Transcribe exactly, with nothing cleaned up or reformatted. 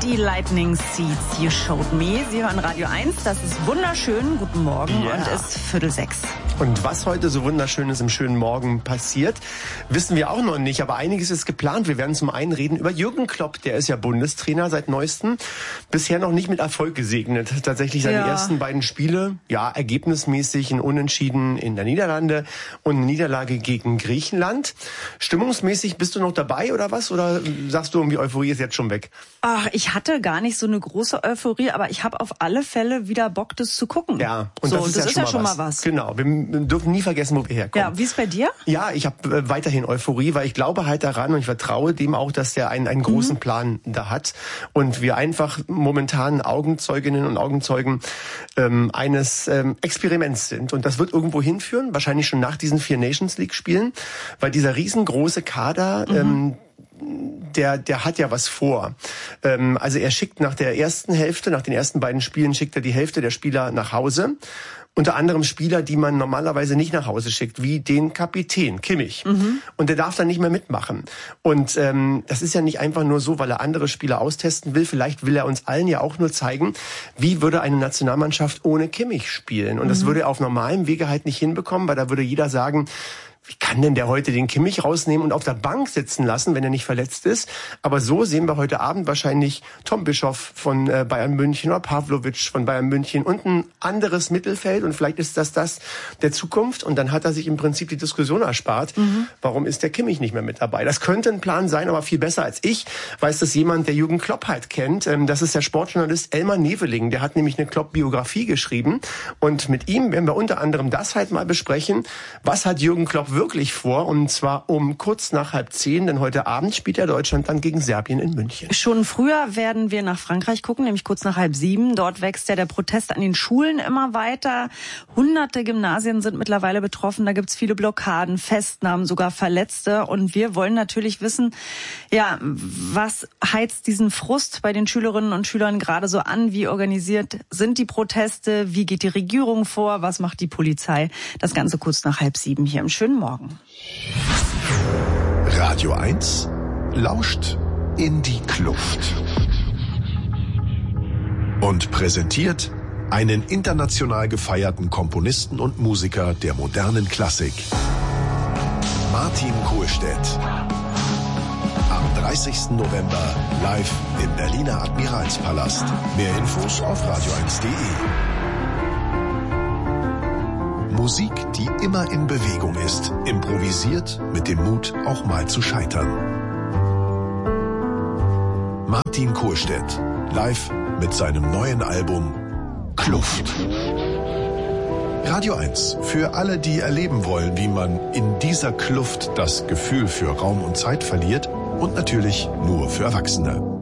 die Lightning Seeds, You Showed Me. Sie hören Radio eins, das ist wunderschön. Guten Morgen yeah. Und es ist Viertel sechs. Und was heute so Wunderschönes im schönen Morgen passiert, wissen wir auch noch nicht. Aber einiges ist geplant. Wir werden zum einen reden über Jürgen Klopp. Der ist ja Bundestrainer seit neuestem. Bisher noch nicht mit Erfolg gesegnet. Tatsächlich seine ja. ersten beiden Spiele, ja, ergebnismäßig ein Unentschieden in der Niederlande und eine Niederlage gegen Griechenland. Stimmungsmäßig bist du noch dabei oder was? Oder sagst du, irgendwie Euphorie ist jetzt schon weg? Ach, ich hatte gar nicht so eine große Euphorie, aber ich habe auf alle Fälle wieder Bock, das zu gucken. Ja, und so, das ist, das ja, ist schon ja schon mal was. mal was. Genau, wir dürfen nie vergessen, wo wir herkommen. Ja, wie ist bei dir? Ja, ich habe äh, weiterhin Euphorie, weil ich glaube halt daran und ich vertraue dem auch, dass der einen, einen großen mhm. Plan da hat und wir einfach momentan Augenzeuginnen und Augenzeugen ähm, eines ähm, Experiments sind. Und das wird irgendwo hinführen, wahrscheinlich schon nach diesen vier Nations League Spielen, weil dieser riesengroße Kader, mhm. ähm, der der hat ja was vor. Ähm, also er schickt nach der ersten Hälfte, nach den ersten beiden Spielen, schickt er die Hälfte der Spieler nach Hause. Unter anderem Spieler, die man normalerweise nicht nach Hause schickt, wie den Kapitän Kimmich. Mhm. Und der darf dann nicht mehr mitmachen. Und ähm, das ist ja nicht einfach nur so, weil er andere Spieler austesten will. Vielleicht will er uns allen ja auch nur zeigen, wie würde eine Nationalmannschaft ohne Kimmich spielen. Und mhm. das würde er auf normalem Wege halt nicht hinbekommen, weil da würde jeder sagen, wie kann denn der heute den Kimmich rausnehmen und auf der Bank sitzen lassen, wenn er nicht verletzt ist? Aber so sehen wir heute Abend wahrscheinlich Tom Bischoff von äh, Bayern München oder Pavlovic von Bayern München und ein anderes Mittelfeld. Und vielleicht ist das das der Zukunft. Und dann hat er sich im Prinzip die Diskussion erspart. Mhm. Warum ist der Kimmich nicht mehr mit dabei? Das könnte ein Plan sein, aber viel besser als ich weiß das jemand, der Jürgen Klopp halt kennt. Ähm, das ist der Sportjournalist Elmar Neveling. Der hat nämlich eine Klopp-Biografie geschrieben. Und mit ihm werden wir unter anderem das halt mal besprechen. Was hat Jürgen Klopp wirklich vor, und zwar um kurz nach halb zehn, denn heute Abend spielt ja Deutschland dann gegen Serbien in München. Schon früher werden wir nach Frankreich gucken, nämlich kurz nach halb sieben. Dort wächst ja der Protest an den Schulen immer weiter. Hunderte Gymnasien sind mittlerweile betroffen, da gibt's viele Blockaden, Festnahmen, sogar Verletzte. Und wir wollen natürlich wissen, ja, was heizt diesen Frust bei den Schülerinnen und Schülern gerade so an? Wie organisiert sind die Proteste? Wie geht die Regierung vor? Was macht die Polizei? Das Ganze kurz nach halb sieben hier im schönen Morgen. Radio eins lauscht in die Kluft und präsentiert einen international gefeierten Komponisten und Musiker der modernen Klassik, Martin Kohlstedt. Am dreißigsten November live im Berliner Admiralspalast. Mehr Infos auf radio eins punkt de. Musik, die immer in Bewegung ist, improvisiert mit dem Mut, auch mal zu scheitern. Martin Kohlstedt, live mit seinem neuen Album Kluft. Radio eins, für alle, die erleben wollen, wie man in dieser Kluft das Gefühl für Raum und Zeit verliert, und natürlich nur für Erwachsene.